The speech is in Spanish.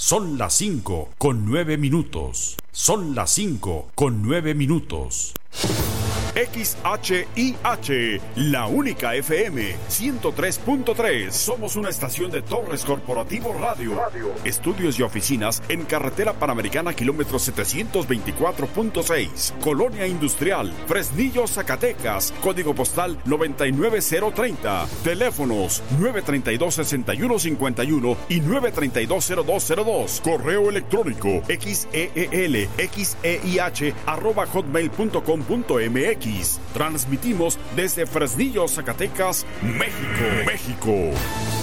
Son las 5:09. Son las 5:09. XHIH, la única FM 103.3. Somos una estación de Torres Corporativo Radio. Estudios y oficinas en Carretera Panamericana, kilómetro 724.6. Colonia Industrial, Fresnillo, Zacatecas. Código postal 99030. Teléfonos 932-6151 y 932-0202. Correo electrónico xeelxeih@hotmail.com.mx. Transmitimos desde Fresnillo, Zacatecas, México.